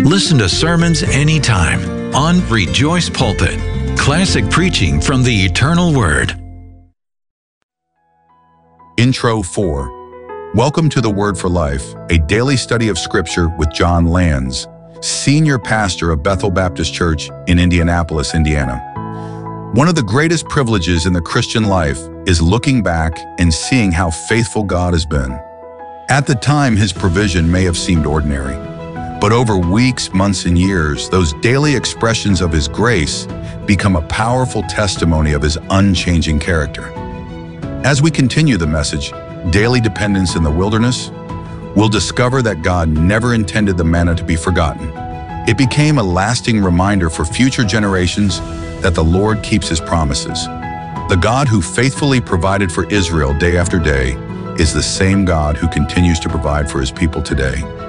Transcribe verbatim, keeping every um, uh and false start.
Listen to sermons anytime on Rejoice Pulpit. Classic preaching from the eternal Word. Intro four. Welcome to the Word for Life, a daily study of Scripture with John Lanz, Senior Pastor of Bethel Baptist Church in Indianapolis, Indiana. One of the greatest privileges in the Christian life is looking back and seeing how faithful God has been. At the time, His provision may have seemed ordinary, but over weeks, months, and years, those daily expressions of His grace become a powerful testimony of His unchanging character. As we continue the message, Daily Dependence in the Wilderness, we'll discover that God never intended the manna to be forgotten. It became a lasting reminder for future generations that the Lord keeps His promises. The God who faithfully provided for Israel day after day is the same God who continues to provide for His people today.